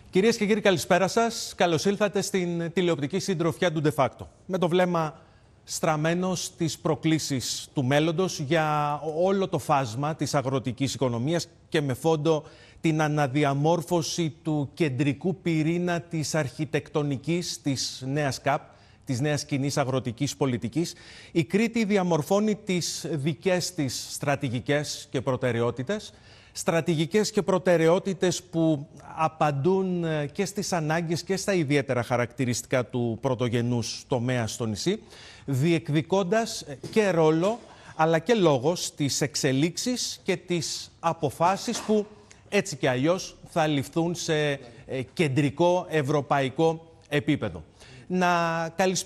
Κυρίες και κύριοι, καλησπέρα σας. Καλώς ήλθατε στην τηλεοπτική συντροφιά του De Facto. Με το βλέμμα στραμμένο στις προκλήσεις του μέλλοντος για όλο το φάσμα της αγροτικής οικονομίας και με φόντο την αναδιαμόρφωση του κεντρικού πυρήνα της αρχιτεκτονικής της νέας ΚΑΠ, της νέας κοινής αγροτικής πολιτικής. Η Κρήτη διαμορφώνει τις δικές της στρατηγικές και προτεραιότητες. Στρατηγικές και προτεραιότητες που απαντούν και στις ανάγκες και στα ιδιαίτερα χαρακτηριστικά του πρωτογενούς τομέα στο νησί, διεκδικώντας και ρόλο αλλά και λόγο στις εξελίξεις και τις αποφάσεις που έτσι και αλλιώς θα ληφθούν σε κεντρικό ευρωπαϊκό επίπεδο. Να